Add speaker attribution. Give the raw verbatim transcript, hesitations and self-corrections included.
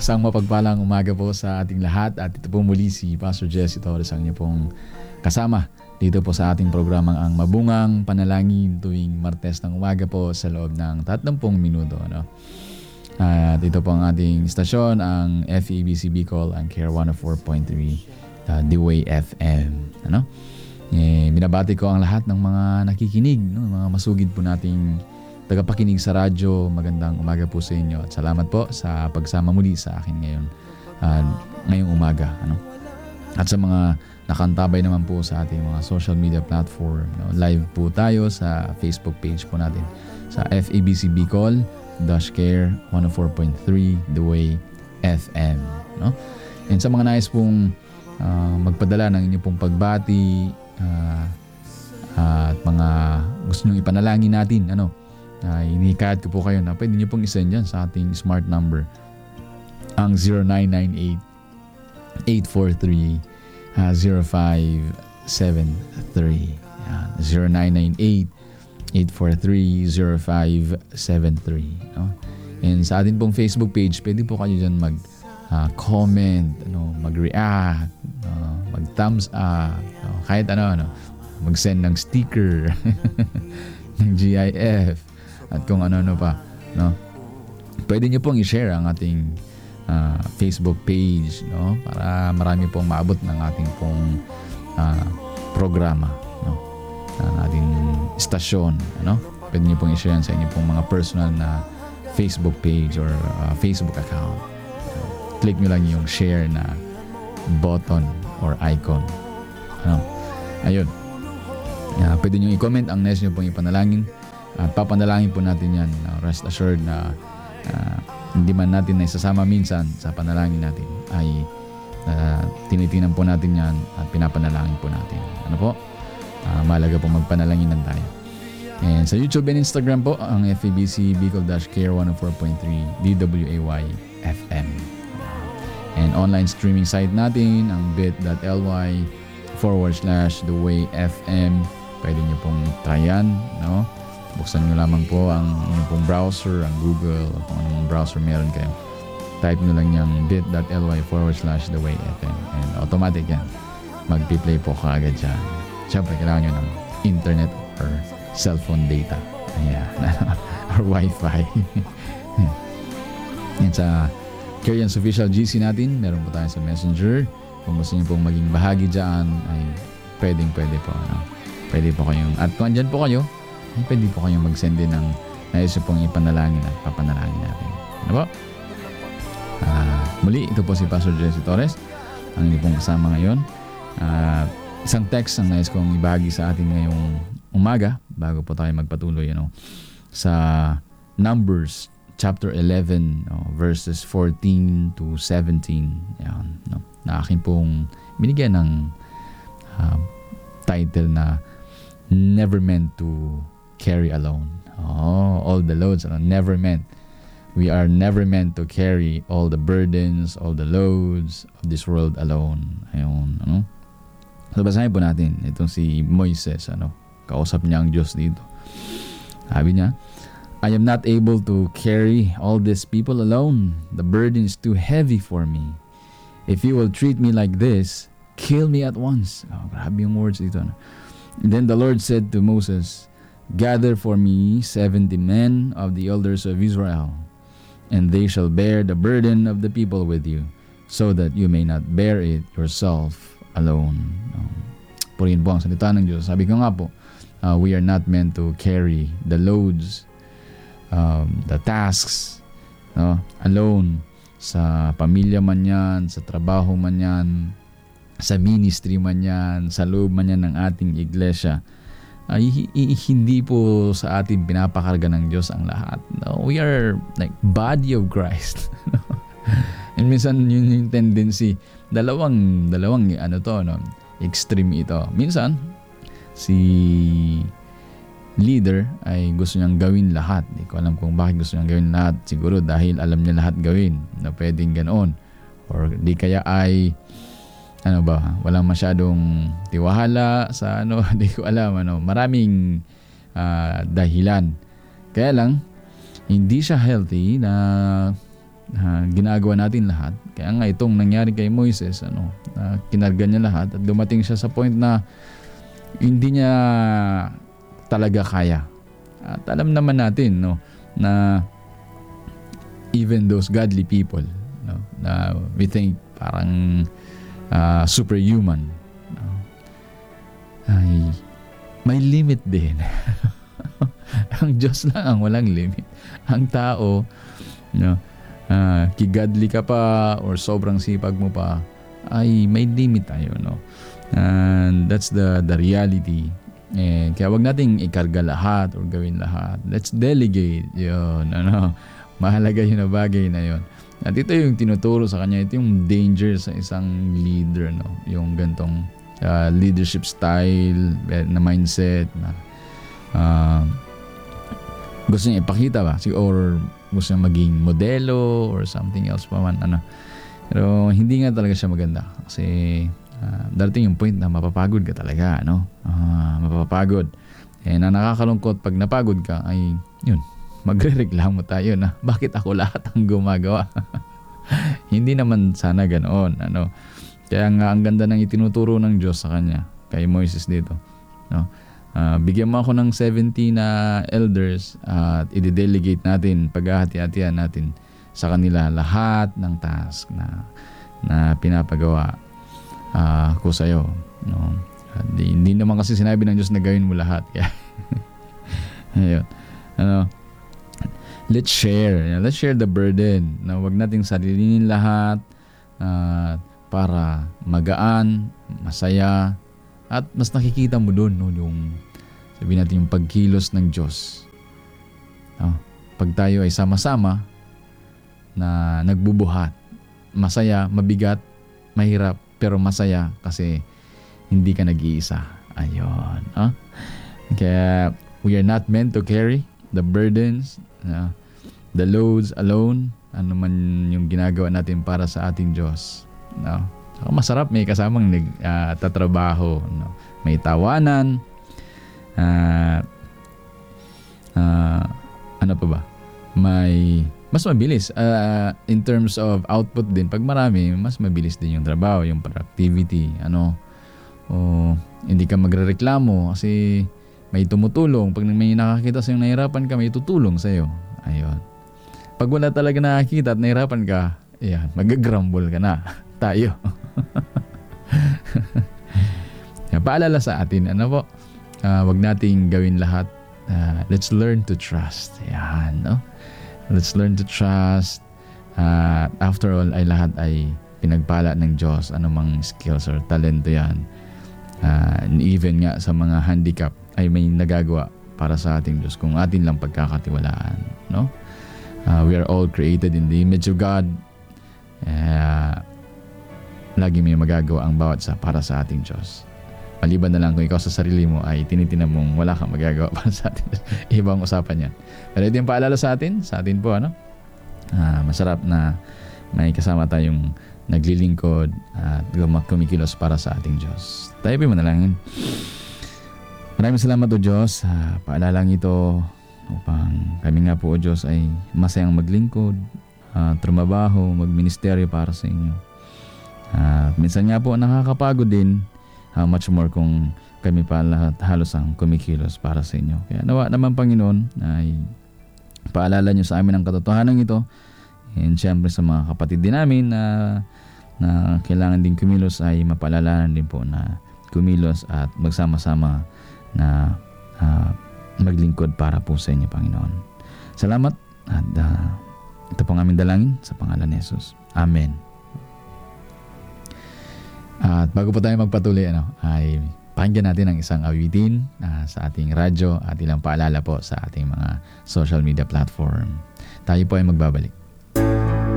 Speaker 1: Isang mapagpalang umaga po sa ating lahat at ito po muli si Pastor Jesse Torres ang inyo pong kasama dito po sa ating programang ang Mabungang Panalangin tuwing Martes ng umaga po sa loob ng tatlong minuto. Ano? At ito po ang ating istasyon, ang F E B C Bicol, ang Care one oh four point three, uh, The Way F M. Ano? Eh, binabati ko ang lahat ng mga nakikinig, no? Mga masugid po nating tagapakinig sa radyo. Magandang umaga po sa inyo at salamat po sa pagsama muli sa akin ngayon uh, ngayong umaga. Ano? At sa mga nakantabay naman po sa ating mga social media platform, no? Live po tayo sa Facebook page po natin sa F E B C Bicol Dash Care one oh four point three The Way F M. No? And sa mga nais pong uh, magpadala ng inyong pong pagbati uh, uh, at mga gusto nyo ipanalangin natin, ano, uh, inikayat ko po kayo na pwede nyo pong isend dyan sa ating smart number, ang zero nine nine eight, eight four three, zero five seven three. zero nine nine eight, eight four three, zero five seven three. No? And sa atin pong Facebook page, pwede po kayo dyan mag uh, comment, ano, mag-react, uh, mag-thumbs up, no? Kahit ano, ano, mag-send ng sticker, ng G I F, at kung ano-ano pa. No? Pwede nyo pong i-share ang ating uh, Facebook page, no? Para marami pong maabot ng ating pong uh, programa, no? Ang ating istasyon, ano? Pwede niyo pong i-share sa inyo pong mga personal na Facebook page or uh, Facebook account. Uh, click nyo lang yung share na button or icon. Ano? Ayun. Uh, pwede nyo i-comment ang nais nyo pong ipanalangin at papanalangin po natin yan. Uh, rest assured na uh, hindi man natin na isasama minsan sa panalangin natin ay uh, tinitinan po natin yan at pinapanalangin po natin. Ano po? Uh, mahalaga po magpanalanginan tayo. And sa YouTube and Instagram po, ang F E B C Bicol Dash Care one oh four point three D W A Y F M. And online streaming site natin, ang bit.ly forward slash The Way F M. Pwede nyo pong tryan, no? Buksan nyo lamang po ang inyong pong browser, ang Google, o kung anong browser meron kayo. Type nyo lang yung bit.ly forward slash The Way F M. And automatic yan. Mag-play po kaagad dyan. Siyempre, kailangan nyo ng internet or cellphone data. Ayan. Or Wi-Fi. Yan sa Curians Official G C natin. Meron po tayo sa Messenger. Kung gusto nyo pong maging bahagi dyan, ay pwedeng pwede po. Ano? Pwede po kayong, at kung andyan po kayo, ay pwede po kayong mag-send din ng nais pong ipanalangin at papanalangin natin. Ano po? Uh, muli, ito po si Pastor Jesse Torres. Ang inyo pong kasama ngayon. At uh, isang text ang nais kong ibahagi sa atin ngayong umaga bago po tayo magpatuloy, ano, sa Numbers chapter eleven, no, verses fourteen to seventeen. Yan, no, na akin pong binigyan ng uh, title na Never Meant to Carry Alone. Oh, all the loads, ano, never meant. We are never meant to carry all the burdens, all the loads of this world alone. Ayun, ano. So, basahin po natin itong si Moises, ano, kausap niya ang Diyos dito. Sabi niya, I am not able to carry all these people alone. The burden is too heavy for me. If you will treat me like this, kill me at once. Oh, grabe yung words dito. Ano. And then the Lord said to Moses, gather for me seventy men of the elders of Israel, and they shall bear the burden of the people with you, so that you may not bear it yourself alone. Um, Purihin po ang salita ng Diyos. Sabi ko nga po, uh, we are not meant to carry the loads, um, the tasks, no, alone. Sa pamilya man yan, sa trabaho man yan, sa ministry man yan, sa loob man yan ng ating iglesia. Ay, uh, hindi po sa atin pinapakarga ng Diyos ang lahat. No, we are like body of Christ. And minsan yun yung tendency, dalawang dalawang ano to, no, extreme ito. Minsan si leader ay gusto niyang gawin lahat. Hindi ko alam kung bakit gusto niyang gawin lahat. Siguro dahil alam niya lahat gawin na pwedeng ganoon. Or di kaya ay ano ba, walang masyadong tiwala sa ano, hindi ko alam, ano, maraming uh, dahilan. Kaya lang hindi siya healthy na uh, ginagawa natin lahat. Kaya nga itong nangyari kay Moises, ano, uh, kinarga niya lahat at dumating siya sa point na hindi niya talaga kaya. At alam naman natin, no, na even those godly people, no, na we think parang uh, superhuman, no, ay may limit din. Ang Diyos lang ang walang limit. Ang tao, no, uh, kigadli ka pa or sobrang sipag mo pa, ay may limit tayo, no. And that's the the reality. Eh, kaya wag nating ikarga lahat or gawin lahat. Let's delegate. Yun, ano, mahalaga yun na bagay na yun. At ito yung tinuturo sa kanya, ito yung danger sa isang leader, no, yung gantong uh, leadership style na mindset na uh, gusto niya ipakita ba or gusto niya maging modelo or something else pa man, ano. Pero hindi nga talaga siya maganda kasi uh, darating yung point na mapapagod ka talaga, no. Uh, mapapagod. Eh, na nakakalungkot pag napagod ka ay yun, magrereklamo tayo na bakit ako lahat ang gumagawa. Hindi naman sana ganoon, ano. Kaya nga ang ganda ng itinuturo ng Diyos sa kanya kay Moises dito, no. Uh, bigyan mo ako ng seventy na elders at uh, i-delegate natin, paghahati-hatian natin sa kanila lahat ng task na na pinapagawa uh, ko sa iyo, no. Uh, di, hindi naman kasi sinabi ng Diyos na gawin mo lahat. Kaya ayun. Ano? Let's share. Let's share the burden. Na wag nating sarilinin lahat uh, para magaan, masaya, at mas nakikita mo doon, no, yung sabihin natin yung pagkilos ng Diyos. No? Pag tayo ay sama-sama na nagbubuhat, masaya, mabigat, mahirap, pero masaya kasi hindi ka nag-iisa. Ayun. Huh? Kaya we are not meant to carry the burdens, uh, the loads alone, ano man yung ginagawa natin para sa ating Diyos. No? Masarap may kasamang nag, uh, tatrabaho, no? May tawanan, uh, uh, ano pa ba, may mas mabilis uh, in terms of output din. Pag marami, mas mabilis din yung trabaho, yung productivity, ano. O hindi ka magrereklamo kasi may tumutulong. Pag may nakakita sa'yo nahirapan ka, may tutulong sa'yo. Ayun. Pag wala talaga nakakita at nahirapan ka, ayan, mag-grumble ka na. Tayo. Paalala sa atin, ano po, uh, wag nating gawin lahat. Uh, let's learn to trust. Yan, no? Let's learn to trust. Uh, after all, ay lahat ay pinagpala ng Diyos. Anumang skills or talento yan. Uh, and even nga sa mga handicap ay may nagagawa para sa ating Diyos kung atin lang pagkakatiwalaan, no? Uh, we are all created in the image of God. Uh, lagi may magagawa ang bawat sa para sa ating Diyos. Maliban na lang kung ikaw sa sarili mo ay tinitingnan mong wala kang magagawa para sa atin. Ibang usapan yan. Pero ito yung paalala sa atin, sa atin po, ano? Uh, masarap na may kasama tayong naglilingkod at kumikilos para sa ating Diyos. Tayo po manalangin. Maraming salamat o Diyos sa paalalang ito upang kami nga po o Diyos ay masayang maglingkod, uh, trumabaho, magministeryo para sa inyo. At uh, minsan nga po nakakapagod din, how much more kung kami pa lahat halos ang kumikilos para sa inyo. Kaya nawa naman Panginoon ay paalala nyo sa amin ang katotohanan ito, and syempre sa mga kapatid din namin na, na kailangan din kumilos ay mapaalalanan din po na kumilos at magsama-sama na uh, maglingkod para po sa inyo, Panginoon. Salamat at uh, ito pong aming dalangin sa pangalan ni Jesus. Amen. At bago po tayo magpatuloy, ano, ay pakinggan natin ang isang awitin uh, sa ating radyo at ilang paalala po sa ating mga social media platform. Tayo po ay magbabalik.